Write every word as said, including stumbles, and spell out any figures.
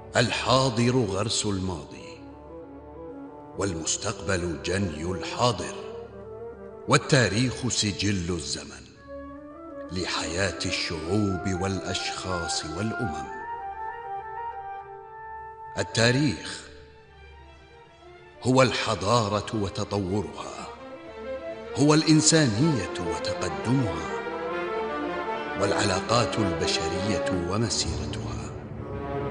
الحاضر غرس الماضي، والمستقبل جني الحاضر، والتاريخ سجل الزمن لحياة الشعوب والأشخاص والأمم. التاريخ هو الحضارة وتطورها، هو الإنسانية وتقدمها، والعلاقات البشرية ومسيرتها.